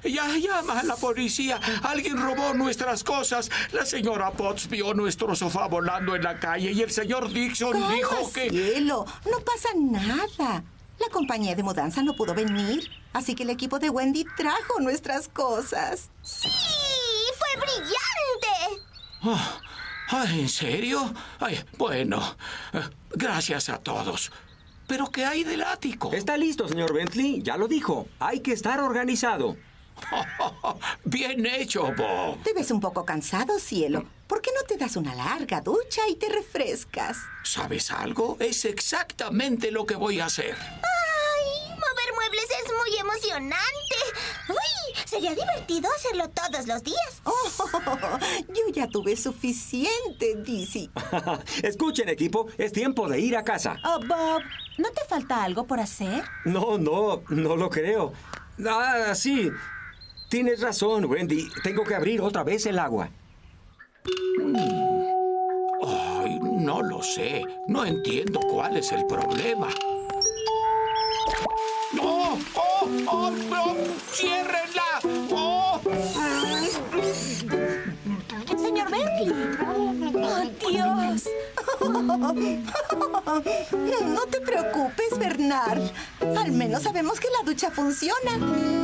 Ya llama a la policía. Alguien robó nuestras cosas. La señora Potts vio nuestro sofá volando en la calle y el señor Dixon dijo que... Cielo, no pasa nada. La compañía de mudanza no pudo venir, así que el equipo de Wendy trajo nuestras cosas. ¡Sí! ¡Fue brillante! ¿En serio? Ay, bueno, gracias a todos. ¿Pero qué hay del ático? Está listo, señor Bentley. Ya lo dijo. Hay que estar organizado. Bien hecho, Bob. Te ves un poco cansado, cielo. ¿Por qué no te das una larga ducha y te refrescas? ¿Sabes algo? Es exactamente lo que voy a hacer. ¡Ay! Mover muebles es muy emocionante. ¡Uy! Sería divertido hacerlo todos los días. Oh, yo ya tuve suficiente, Dizzy. Escuchen, equipo. Es tiempo de ir a casa. Oh, Bob, ¿no te falta algo por hacer? No lo creo. Ah, sí. Tienes razón, Wendy. Tengo que abrir otra vez el agua. Ay, no lo sé. No entiendo cuál es el problema. ¡Oh! ¡Oh! ¡Oh! ¡Oh! ¡Ciérrenla! ¡Oh! Señor Bentley. ¡Oh, Dios! No te preocupes, Bernard. Al menos sabemos que la ducha funciona.